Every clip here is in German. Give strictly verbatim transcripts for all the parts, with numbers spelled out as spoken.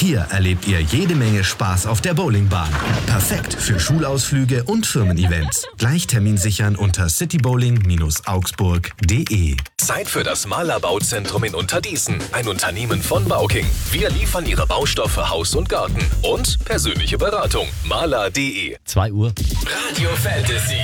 Hier erlebt ihr jede Menge Spaß auf der Bowlingbahn. Perfekt für Schulausflüge und Firmen-Events. Gleich Termin sichern unter citybowling augsburg punkt de. Zeit für das Mahler Bauzentrum in Unterdießen. Ein Unternehmen von Bauking. Wir liefern Ihre Baustoffe Haus und Garten. Und persönliche Beratung. mahler punkt de. zwei Uhr. Radio Fantasy.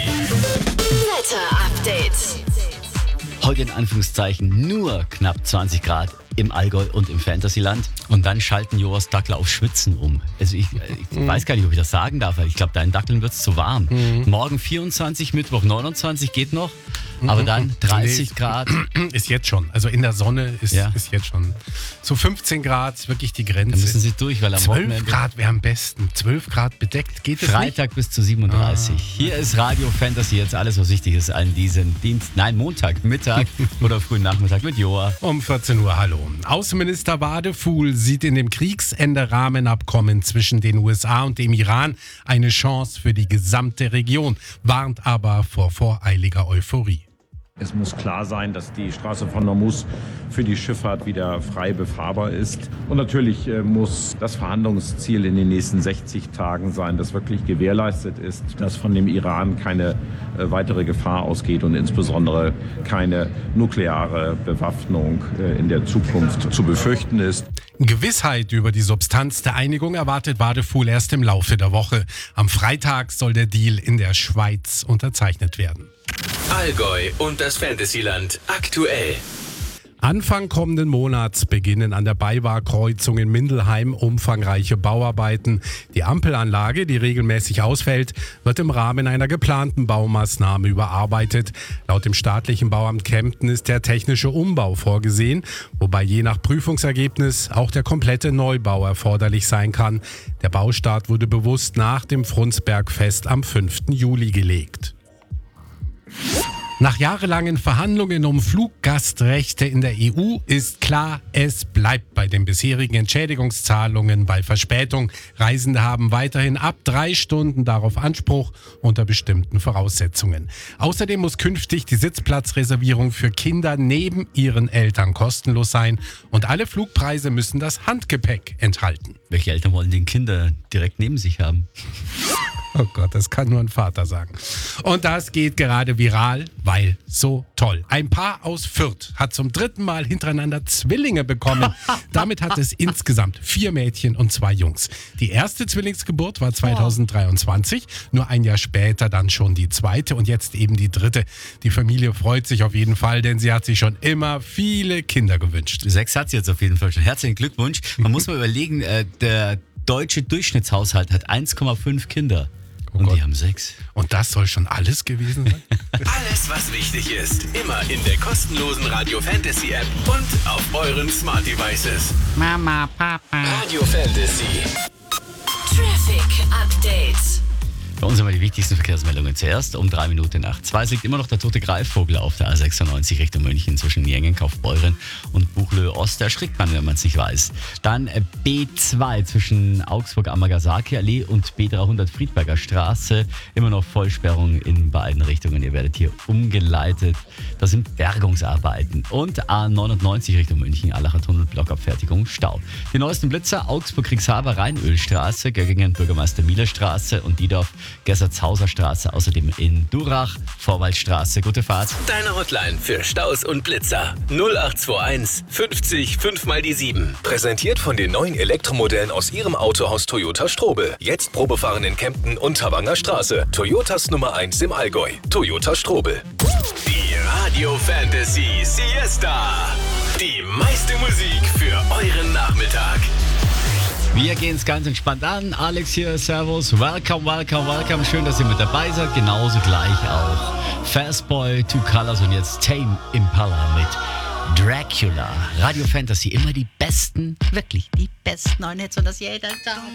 Wetter-Update. Heute in Anführungszeichen nur knapp zwanzig Grad im Allgäu und im Fantasyland. Und dann schalten Joas Dackel auf Schwitzen um. Also ich, ich mhm. weiß gar nicht, ob ich das sagen darf, weil ich glaube, deinen Dackeln wird es zu warm. Mhm. Morgen vierundzwanzig, Mittwoch neunundzwanzig geht noch. Aber dann dreißig Grad. Ist jetzt schon. Also in der Sonne ist, ja. ist jetzt schon. So fünfzehn Grad ist wirklich die Grenze. Da müssen Sie durch, weil am Wochenende... zwölf Grad wäre am besten. zwölf Grad bedeckt, geht es nicht? Freitag bis zu siebenunddreißig. Ah. Hier ist Radio Fantasy, jetzt alles, was wichtig ist an diesem Dienst. Nein, Montag, Mittag oder frühen Nachmittag mit Joa. Um vierzehn Uhr, hallo. Außenminister Wadefuhl sieht in dem Kriegsende-Rahmenabkommen zwischen den U S A und dem Iran eine Chance für die gesamte Region, warnt aber vor voreiliger Euphorie. Es muss klar sein, dass die Straße von Hormuz für die Schifffahrt wieder frei befahrbar ist. Und natürlich äh, muss das Verhandlungsziel in den nächsten sechzig Tagen sein, dass wirklich gewährleistet ist, dass von dem Iran keine äh, weitere Gefahr ausgeht und insbesondere keine nukleare Bewaffnung äh, in der Zukunft zu befürchten ist. Gewissheit über die Substanz der Einigung erwartet Wadefuhl erst im Laufe der Woche. Am Freitag soll der Deal in der Schweiz unterzeichnet werden. Allgäu und das Fantasyland aktuell. Anfang kommenden Monats beginnen an der Beiwar-Kreuzung in Mindelheim umfangreiche Bauarbeiten. Die Ampelanlage, die regelmäßig ausfällt, wird im Rahmen einer geplanten Baumaßnahme überarbeitet. Laut dem staatlichen Bauamt Kempten ist der technische Umbau vorgesehen, wobei je nach Prüfungsergebnis auch der komplette Neubau erforderlich sein kann. Der Baustart wurde bewusst nach dem Frundsbergfest am fünften Juli gelegt. Nach jahrelangen Verhandlungen um Fluggastrechte in der E U ist klar, es bleibt bei den bisherigen Entschädigungszahlungen bei Verspätung. Reisende haben weiterhin ab drei Stunden darauf Anspruch unter bestimmten Voraussetzungen. Außerdem muss künftig die Sitzplatzreservierung für Kinder neben ihren Eltern kostenlos sein und alle Flugpreise müssen das Handgepäck enthalten. Welche Eltern wollen den Kinder direkt neben sich haben? Oh Gott, das kann nur ein Vater sagen. Und das geht gerade viral, weil so toll. Ein Paar aus Fürth hat zum dritten Mal hintereinander Zwillinge bekommen. Damit hat es insgesamt vier Mädchen und zwei Jungs. Die erste Zwillingsgeburt war zweitausenddreiundzwanzig, nur ein Jahr später dann schon die zweite und jetzt eben die dritte. Die Familie freut sich auf jeden Fall, denn sie hat sich schon immer viele Kinder gewünscht. Sechs hat sie jetzt auf jeden Fall schon. Herzlichen Glückwunsch. Man muss mal überlegen, äh, der deutsche Durchschnittshaushalt hat eins Komma fünf Kinder. Oh und Gott. Die haben sechs. Und das soll schon alles gewesen sein? Alles, was wichtig ist, immer in der kostenlosen Radio Fantasy App und auf euren Smart Devices. Mama, Papa. Radio Fantasy. Traffic Update. Bei uns haben wir die wichtigsten Verkehrsmeldungen zuerst. Um drei Minuten nach zwei liegt immer noch der tote Greifvogel auf der A sechsundneunzig Richtung München zwischen Jengen, Kaufbeuren und Buchlöhe Ost. Da erschrickt man, wenn man es nicht weiß. Dann B zwei zwischen Augsburg-Amagasaki-Allee und B dreihundert Friedberger Straße. Immer noch Vollsperrung in beiden Richtungen. Ihr werdet hier umgeleitet. Das sind Bergungsarbeiten. Und A neunundneunzig Richtung München, Allacher Tunnel, Blockabfertigung, Stau. Die neuesten Blitzer, Augsburg-Kriegshaber, Rheinölstraße, Göggingen, Bürgermeister Mieler Straße und Diedorf, Gessertshauser Straße, außerdem in Durach, Vorwaldstraße. Gute Fahrt. Deine Hotline für Staus und Blitzer. null acht zwei eins fünfzig fünf mal die sieben. Präsentiert von den neuen Elektromodellen aus Ihrem Autohaus Toyota Strobel. Jetzt Probefahren in Kempten und Tawanger Straße. Toyotas Nummer eins im Allgäu. Toyota Strobel. Die Radio Fantasy Siesta. Die meiste Musik für euren Nachmittag. Wir gehen es ganz entspannt an. Alex hier, Servus. Welcome, welcome, welcome. Schön, dass ihr mit dabei seid. Genauso gleich auch Fastboy, Two Colors und jetzt Tame Impala mit Dracula. Radio Fantasy, immer die besten, wirklich die besten neuen Hits und das jeder Tag.